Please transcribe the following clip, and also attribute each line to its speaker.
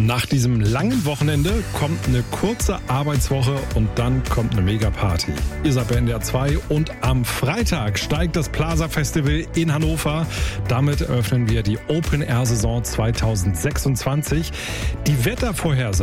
Speaker 1: Nach diesem langen Wochenende kommt eine kurze Arbeitswoche und dann kommt eine Mega-Party. Ihr seid bei NDR 2 und am Freitag steigt das Plaza Festival in Hannover. Damit eröffnen wir die Open-Air-Saison 2026. Die Wettervorhersage